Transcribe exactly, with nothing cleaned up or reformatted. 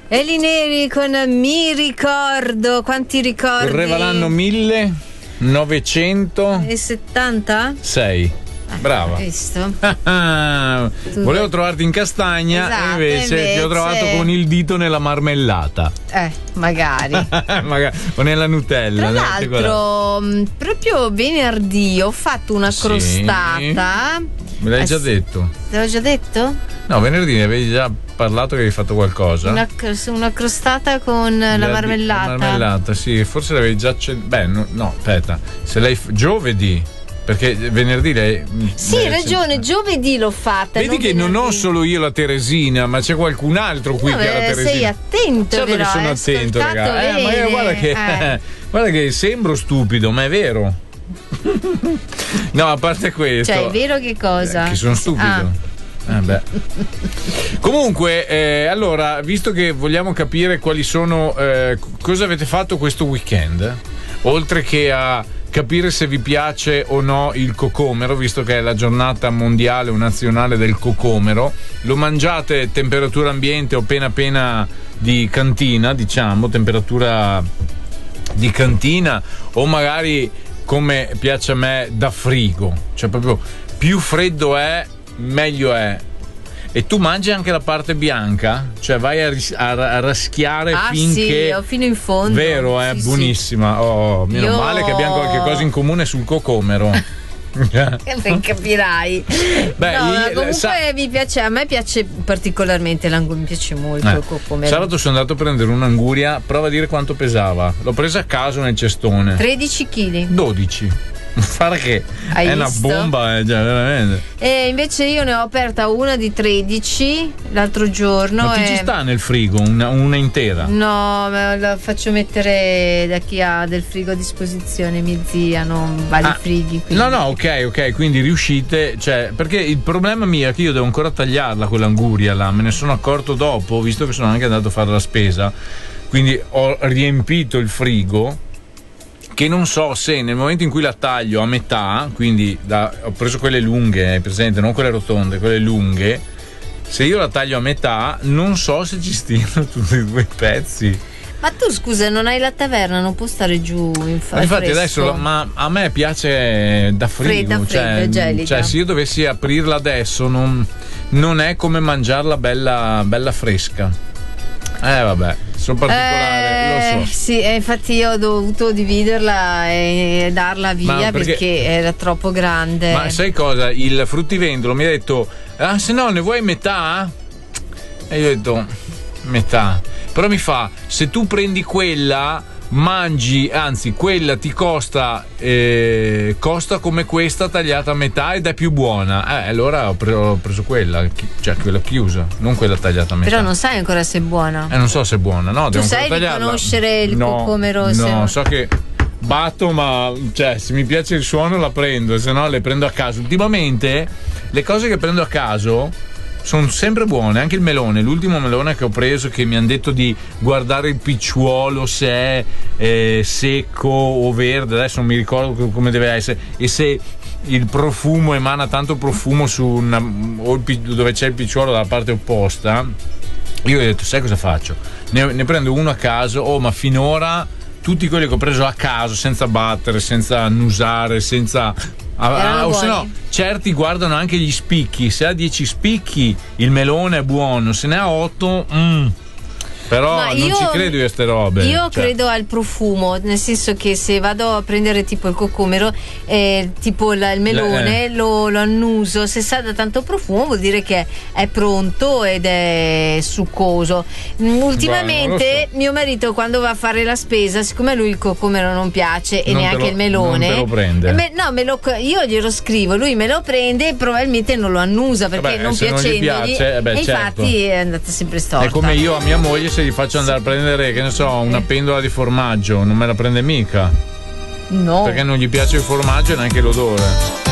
Eli Neri con Mi ricordo. Quanti ricordi? Correva l'anno millenovecentosettanta? sei. Brava. Visto? Volevo trovarti in castagna, esatto, e invece, invece ti ho trovato con il dito nella marmellata. Eh, magari. magari o nella Nutella. Tra l'altro, proprio venerdì ho fatto una sì. crostata. Me l'hai già detto? Te l'ho già detto? No, venerdì ne avevi già parlato che avevi fatto qualcosa. Una, una crostata con la, la marmellata. La marmellata, sì, forse l'avevi già. Beh, no, no, aspetta. Se lei giovedì. Perché venerdì lei. Sì, hai ragione, giovedì l'ho fatta. Vedi non che venerdì. Non ho solo io la Teresina, ma c'è qualcun altro qui no, che ha la Teresina. Sei attento, certo però, che sono attento, ragazzi. Eh, ma guarda che, eh. guarda che sembro stupido, ma è vero. No, a parte questo. Cioè, è vero che cosa? Eh, che sono stupido. Ah. Eh beh. Comunque, eh, allora, visto che vogliamo capire quali sono, eh, cosa avete fatto questo weekend, oltre che a capire se vi piace o no il cocomero, visto che è la giornata mondiale o nazionale del cocomero, lo mangiate temperatura ambiente o appena appena di cantina, diciamo, temperatura di cantina, o magari come piace a me da frigo, cioè proprio più freddo è meglio è. E tu mangi anche la parte bianca? Cioè vai a, ris- a, a raschiare ah, finché... sì, fino in fondo. Vero, è sì, buonissima. Sì. Oh, meno Io... male che abbiamo qualche cosa in comune sul cocomero. Ben capirai. Beh, no, io, comunque sa- mi piace, a me piace particolarmente l'anguria, mi piace molto eh, il cocomero. Sabato sono andato a prendere un'anguria, prova a dire quanto pesava. L'ho presa a caso nel cestone. tredici chili. dodici. Fare che Hai è visto? Una bomba, eh, già, veramente. E invece io ne ho aperta una di tredici l'altro giorno. Ma ti e... ci sta nel frigo una, una intera? No, me la faccio mettere da chi ha del frigo a disposizione, mia zia, non va ah, di frighi. Quindi. No, no, ok, ok, quindi riuscite, cioè, perché il problema mio è che io devo ancora tagliarla quell'anguria là, me ne sono accorto dopo, visto che sono anche andato a fare la spesa, quindi ho riempito il frigo. Che non so se nel momento in cui la taglio a metà, quindi da, ho preso quelle lunghe, hai presente, non quelle rotonde, quelle lunghe, se io la taglio a metà non so se ci stiano tutti e due i pezzi. Ma tu scusa, non hai la taverna, non può stare giù in fa- infatti fresco. Adesso, ma a me piace da frigo, fredda, cioè, fredda, gelida. Cioè se io dovessi aprirla adesso non, non è come mangiarla bella, bella fresca. Eh vabbè, sono particolare, eh, lo so. Sì, eh, infatti io ho dovuto dividerla e darla via perché, perché era troppo grande. Ma sai cosa? Il fruttivendolo mi ha detto: ah, se no ne vuoi metà? E io ho detto metà. Però mi fa: se tu prendi quella, mangi, anzi quella ti costa eh, costa come questa tagliata a metà ed è più buona. Eh, allora ho, pre- ho preso quella, cioè quella chiusa, non quella tagliata a metà. Però non sai ancora se è buona. Eh, non so se è buona, no? Tu devo sai ancora tagliarla. Riconoscere il no, cocomero? No, se... so che batto, ma cioè se mi piace il suono la prendo, se no le prendo a caso. Ultimamente le cose che prendo a caso sono sempre buone, anche il melone, l'ultimo melone che ho preso, che mi hanno detto di guardare il picciuolo se è eh, secco o verde, adesso non mi ricordo come deve essere, e se il profumo emana tanto profumo su una, o il, dove c'è il picciuolo dalla parte opposta. Io ho detto, sai cosa faccio? Ne, ne prendo uno a caso. Oh, ma finora tutti quelli che ho preso a caso, senza battere, senza annusare, senza Ah, o se no, certi guardano anche gli spicchi. Se ha dieci spicchi il melone è buono, se ne ha otto mm. Però ma non io, ci credo io a ste robe. Io cioè. credo al profumo, nel senso che se vado a prendere tipo il cocomero, eh, tipo il, il melone, eh. lo, lo annuso. Se sa da tanto profumo vuol dire che è pronto ed è succoso. Ultimamente Beh, so. mio marito quando va a fare la spesa, siccome a lui il cocomero non piace e non neanche lo, il melone, non te lo prende. Me, no, me lo, io glielo scrivo, lui me lo prende e probabilmente non lo annusa perché Vabbè, non piacendogli. Non gli piace, eh beh, e certo. infatti è andata sempre storta. È come io a mia moglie, se gli faccio andare a prendere, che ne so, una pendola di formaggio, non me la prende mica. No. Perché non gli piace il formaggio e neanche l'odore.